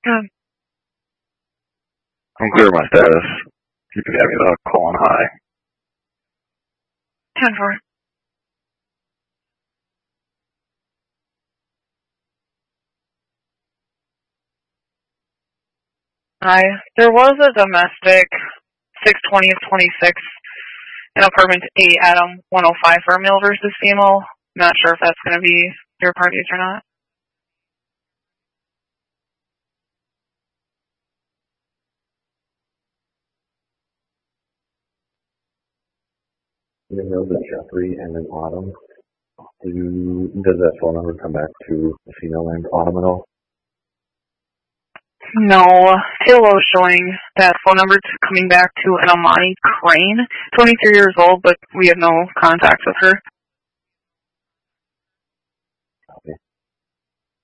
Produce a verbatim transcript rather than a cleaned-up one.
Um, Unclear my status. You can have me without calling high. ten four. Hi. There was a domestic six twenty of twenty-six in apartment eight, Adam one oh five for a male versus female. Not sure if that's going to be your parties or not. You know that Jeffrey and then Autumn. Do does that phone number come back to the female named Autumn at all? No. Halo showing that phone number coming back to an Amani Crane, twenty-three years old, but we have no contact with her.